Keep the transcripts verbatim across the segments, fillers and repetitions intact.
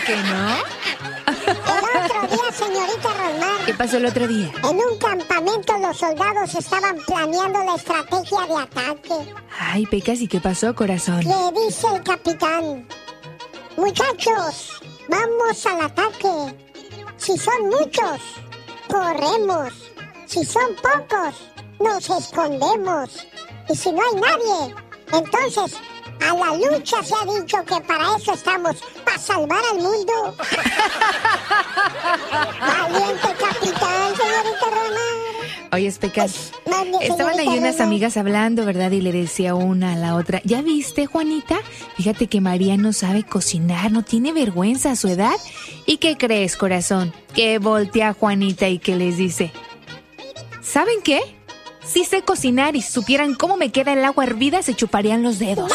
que no? El otro día, señorita Rosmar. ¿Qué pasó el otro día? En un campamento los soldados estaban planeando la estrategia de ataque. Ay, Pecas, ¿y qué pasó, corazón? Le dice el capitán: muchachos, vamos al ataque. Si son muchos, corremos. Si son pocos, nos escondemos. Y si no hay nadie, entonces a la lucha. Se ha dicho que para eso estamos, para salvar al mundo. Valiente capitán, señorita Román. Oye, Pecas, Mande, estaban ahí señorita unas Román. amigas hablando, ¿verdad? Y le decía una a la otra: ¿ya viste, Juanita? Fíjate que María no sabe cocinar, no tiene vergüenza a su edad. ¿Y qué crees, corazón? Que voltea a Juanita y que les dice: ¿saben qué? Si sé cocinar y si supieran cómo me queda el agua hervida, se chuparían los dedos.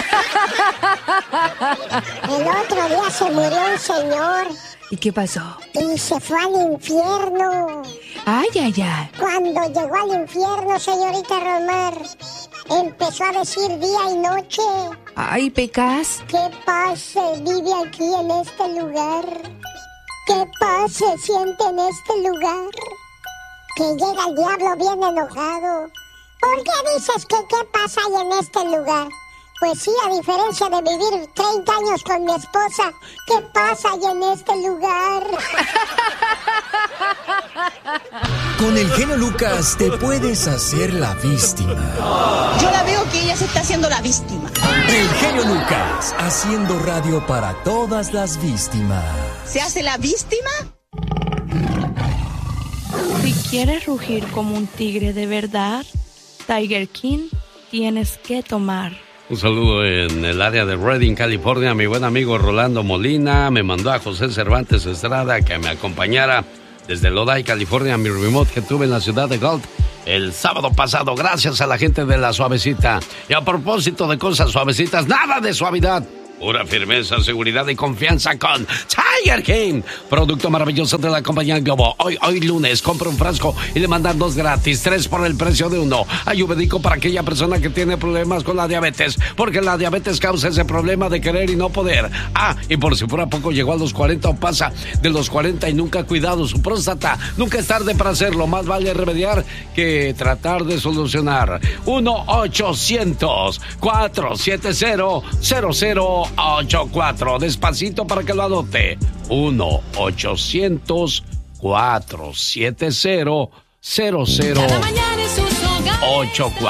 El otro día se murió un señor ¿Y qué pasó? y se fue al infierno. Ay, ay, ay. Cuando llegó al infierno, señorita Romar, empezó a decir día y noche: Ay, Pecas. ¿qué paz se vive aquí en este lugar? ¿Qué paz se siente en este lugar? Que llega el diablo bien enojado. ¿Por qué dices que qué pasa hay en este lugar? Pues sí, a diferencia de vivir treinta años con mi esposa, ¿qué pasa hay en este lugar? Con el genio Lucas te puedes hacer la víctima. Yo la veo que ella se está haciendo la víctima. El genio Lucas, haciendo radio para todas las víctimas. ¿Se hace la víctima? Si quieres rugir como un tigre de verdad, Tiger King, tienes que tomar. Un saludo en el área de Redding, California. Mi buen amigo Rolando Molina me mandó a José Cervantes Estrada que me acompañara desde Lodi, California, mi remote que tuve en la ciudad de Galt el sábado pasado, gracias a la gente de La Suavecita. Y a propósito de cosas suavecitas, nada de suavidad. Pura firmeza, seguridad y confianza con Tiger King, producto maravilloso de la compañía Globo. Hoy, hoy lunes, compra un frasco y le mandan dos gratis, tres por el precio de uno. Ayurvédico para aquella persona que tiene problemas con la diabetes, porque la diabetes causa ese problema de querer y no poder. Ah, y por si fuera poco, llegó a los cuarenta o pasa de los cuarenta y nunca ha cuidado su próstata. Nunca es tarde para hacerlo, más vale remediar que tratar de solucionar. uno ochocientos, cuatrocientos setenta, cero cero ocho cuatro. Despacito para que lo anote. uno ochocientos, cuatrocientos setenta, cero cero ocho cuatro.